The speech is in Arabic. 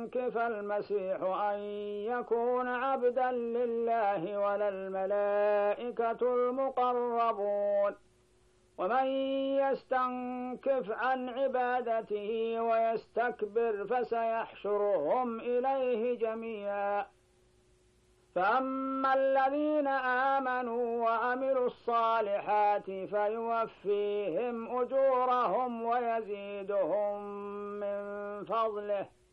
يستنكف المسيح أن يكون عبدا لله ولا الملائكة المقربون، ومن يستنكف عن عبادته ويستكبر فسيحشرهم إليه جميعا. فأما الذين آمنوا وعملوا الصالحات فيوفيهم أجورهم ويزيدهم من فضله،